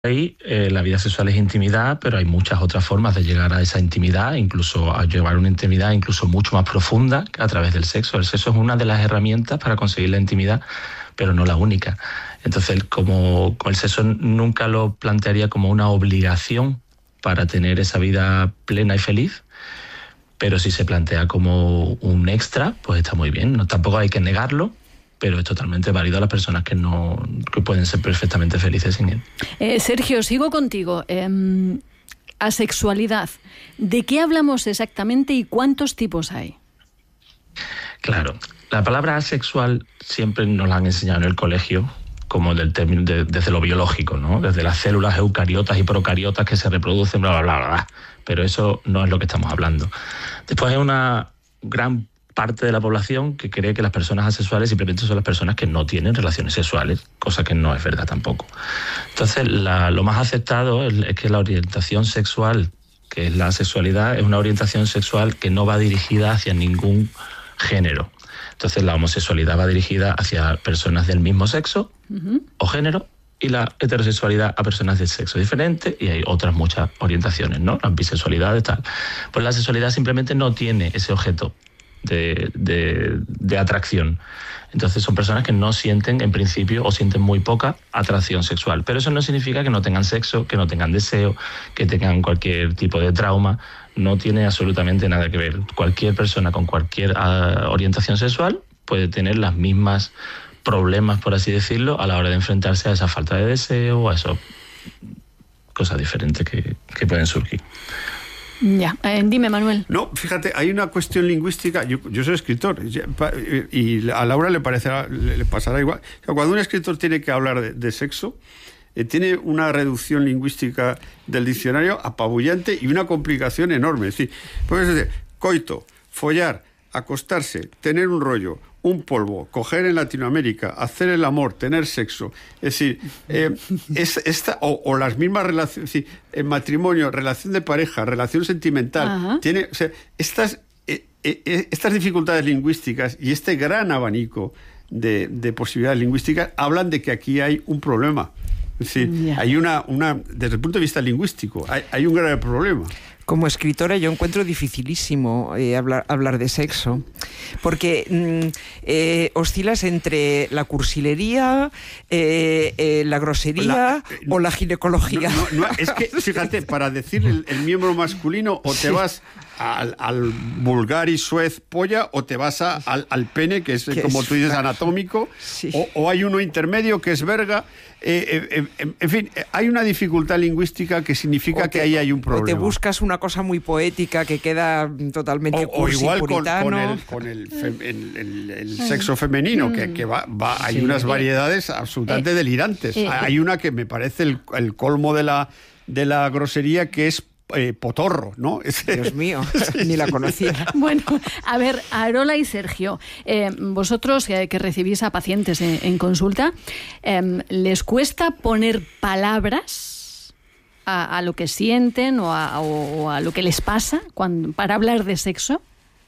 ahí, la vida sexual es intimidad, pero hay muchas otras formas de llegar a esa intimidad, incluso a llevar una intimidad incluso mucho más profunda a través del sexo. El sexo es una de las herramientas para conseguir la intimidad, pero no la única. Entonces, como el sexo nunca lo plantearía como una obligación para tener esa vida plena y feliz, pero si se plantea como un extra, pues está muy bien. No, tampoco hay que negarlo, pero es totalmente válido a las personas que pueden ser perfectamente felices sin él. Sergio, sigo contigo. Asexualidad. ¿De qué hablamos exactamente y cuántos tipos hay? Claro, la palabra asexual siempre nos la han enseñado en el colegio, como del término desde lo biológico, ¿no? Desde las células eucariotas y procariotas que se reproducen, bla, bla, bla, bla. Pero eso no es lo que estamos hablando. Después hay una gran parte de la población que cree que las personas asexuales simplemente son las personas que no tienen relaciones sexuales, cosa que no es verdad tampoco. Entonces, lo más aceptado es que la orientación sexual, que es la asexualidad, es una orientación sexual que no va dirigida hacia ningún género. Entonces, la homosexualidad va dirigida hacia personas del mismo sexo o género, y la heterosexualidad a personas de sexo diferente, y hay otras muchas orientaciones, ¿no? La bisexualidad y tal. Pues la sexualidad simplemente no tiene ese objeto de atracción. Entonces son personas que no sienten, en principio, o sienten muy poca atracción sexual. Pero eso no significa que no tengan sexo, que no tengan deseo, que tengan cualquier tipo de trauma. No tiene absolutamente nada que ver. Cualquier persona con cualquier orientación sexual puede tener las mismas problemas, por así decirlo, a la hora de enfrentarse a esa falta de deseo o a esas cosas diferentes que pueden surgir. Ya, dime, Manuel. No, fíjate, hay una cuestión lingüística. Yo soy escritor y a Laura le pasará igual. O sea, cuando un escritor tiene que hablar de sexo, tiene una reducción lingüística del diccionario apabullante y una complicación enorme. Es decir, puedes decir coito, follar, acostarse, tener un rollo, un polvo, coger en Latinoamérica, hacer el amor, tener sexo. Es decir, o las mismas relaciones, es decir, matrimonio, relación de pareja, relación sentimental. Tiene, o sea, estas dificultades lingüísticas y este gran abanico de posibilidades lingüísticas hablan de que aquí hay un problema. Es decir, hay desde el punto de vista lingüístico, hay un grave problema. Como escritora yo encuentro dificilísimo hablar de sexo, porque oscilas entre la cursilería, la grosería o la ginecología. No, es que, fíjate, para decir el miembro masculino, o te vas al vulgar y suez polla, o te vas al pene, que es como tú dices, anatómico, o hay uno intermedio que es verga. En fin, hay una dificultad lingüística que significa que ahí hay un problema. O te buscas una cosa muy poética que queda totalmente cursi, o igual puritano. con el sexo femenino, que hay unas variedades absolutamente delirantes. Hay una que me parece el colmo de la grosería, que es potorro, ¿no? Dios mío, ni la conocía. Bueno, a ver, Arola y Sergio, vosotros que recibís a pacientes en consulta, ¿les cuesta poner palabras a lo que sienten o a lo que les pasa para hablar de sexo?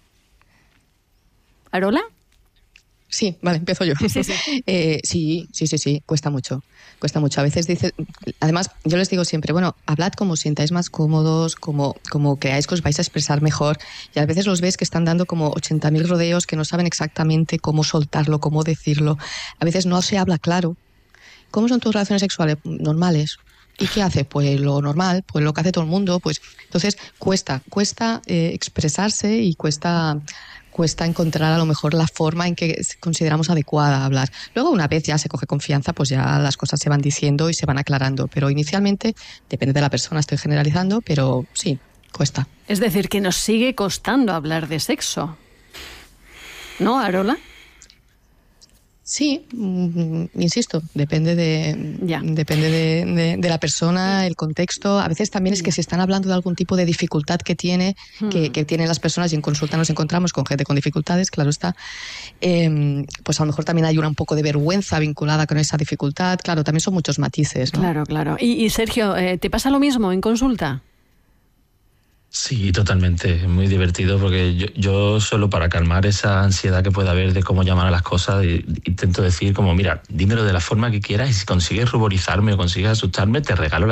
¿Arola? Sí, vale, empiezo yo. Sí, cuesta mucho. A veces dices, además yo les digo siempre, bueno, hablad como sientáis más cómodos, como creáis que os vais a expresar mejor, y a veces los ves que están dando como 80.000 rodeos, que no saben exactamente cómo soltarlo, cómo decirlo. A veces no se habla claro. ¿Cómo son tus relaciones sexuales? Normales. ¿Y qué hace? Pues lo normal, pues lo que hace todo el mundo. Pues entonces cuesta expresarse y cuesta encontrar a lo mejor la forma en que consideramos adecuada hablar. Luego, una vez ya se coge confianza, pues ya las cosas se van diciendo y se van aclarando. Pero inicialmente, depende de la persona, estoy generalizando, pero sí, cuesta. Es decir, que nos sigue costando hablar de sexo. ¿No, Arola? Sí, insisto, depende de la persona, el contexto. A veces también es que se están hablando de algún tipo de dificultad que tienen las personas, y en consulta nos encontramos con gente con dificultades, claro está. Pues a lo mejor también hay un poco de vergüenza vinculada con esa dificultad. Claro, también son muchos matices, ¿no? Claro. Y Sergio, ¿te pasa lo mismo en consulta? Sí, totalmente. Es muy divertido porque yo solo para calmar esa ansiedad que puede haber de cómo llamar a las cosas, intento decir como, mira, dímelo de la forma que quieras y si consigues ruborizarme o consigues asustarme, te regalo la